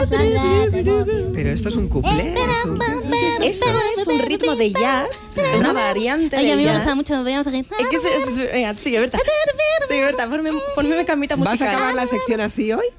Pero esto es un cuplé. Esto es un ritmo de jazz, una variante Ay, de a mí me jazz. gusta mucho. Veamos aquí. Venga, sigue, Berta. Sigue, Berta, ponme camita musical. ¿Vas a acabar la sección así hoy?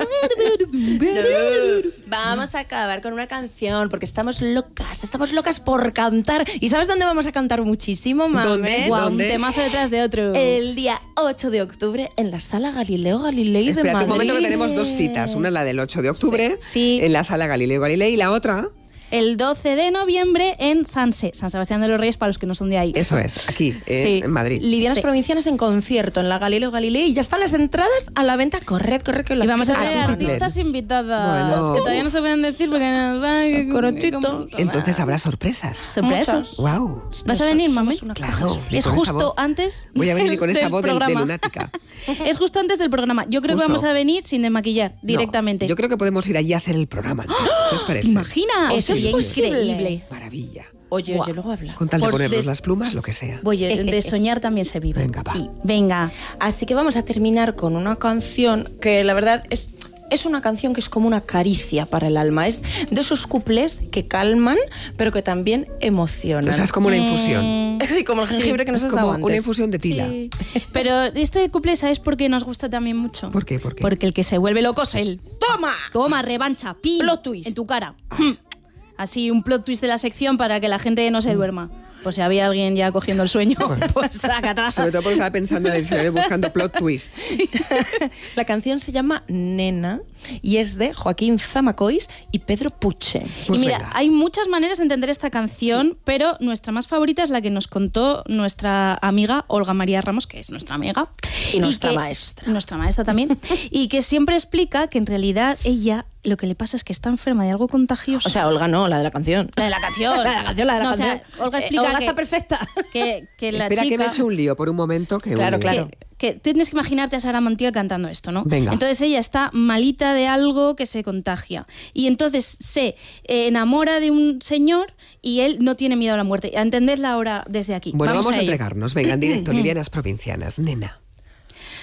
Vamos a acabar con una canción, porque estamos locas por cantar. ¿Y sabes dónde vamos a cantar muchísimo, Mamen? ¿Dónde? Guau, un ¿Dónde? temazo detrás de otro. El día 8 de octubre en la Sala Galileo Galilei de Espérate Madrid. un momento que tenemos dos citas. Una la del 8 de octubre Sí. en la Sala Galileo Galilei y la otra... El 12 de noviembre en San Sebastián de los Reyes, para los que no son de ahí. Eso es, aquí, Sí. en Madrid. Livianas Sí. Provincianas en concierto en la Galileo Galilei y ya están las entradas a la venta. Corred que Y vamos a tener Ah, artistas invitadas Bueno. que todavía no se pueden decir porque nos van Correctito. Entonces habrá sorpresas. sorpresas. Muchas. Wow. ¿Vas a venir, mami? Claro. y Es con esa justo voz. antes. Voy a venir del- con esta del voz de programa. lunática. Es justo antes del programa. Yo creo Justo. que vamos a venir sin desmaquillar directamente. No, yo creo que podemos ir allí a hacer el programa. antes. ¿Qué os parece? ¿Te imaginas? Eso es Sería posible. increíble. Maravilla. Oye, Guau. luego habla. Con tal de Por ponernos des- las plumas, lo que sea. Oye, de soñar también se vive. Venga, va. Sí. Venga. Así que vamos a terminar con una canción que la verdad es una canción que es como una caricia para el alma. Es de esos cuplés que calman, pero que también emocionan. O sea, es como una infusión. Sí, como el jengibre que nos Es has dado como antes. una infusión de tila. Sí. Pero este cuplé, ¿sabes por qué nos gusta también mucho? ¿Por qué? ¿Por qué? Porque el que se vuelve loco es él. ¡Toma! Toma, revancha, pin. Plot twist. En tu cara. Así, un plot twist de la sección para que la gente no se duerma. Pues si había alguien ya cogiendo el sueño, pues zacata. Sobre todo porque estaba pensando en el diccionario buscando plot twist. La canción se llama Nena y es de Joaquín Zamacois y Pedro Puche. Pues y mira, venga. hay muchas maneras de entender esta canción, pero nuestra más favorita es la que nos contó nuestra amiga Olga María Ramos, que es nuestra amiga. Y nuestra que- maestra. Nuestra maestra también. Y que siempre explica que en realidad ella lo que le pasa es que está enferma de algo contagioso. O sea, Olga no, la de la canción. la de la canción. La de la canción, la de la No, o sea, canción. Olga explica Olga que, está perfecta. que la Espera, chica... que me he hecho un lío por un momento. Que Claro, un- claro. Que tienes que imaginarte a Sara Montiel cantando esto, ¿no? Venga. Entonces ella está malita de algo que se contagia. Y entonces se enamora de un señor y él no tiene miedo a la muerte. ¿Entendedla ahora desde aquí? Bueno, vamos a ello. entregarnos. Venga, en directo, Livianas Provincianas. Nena.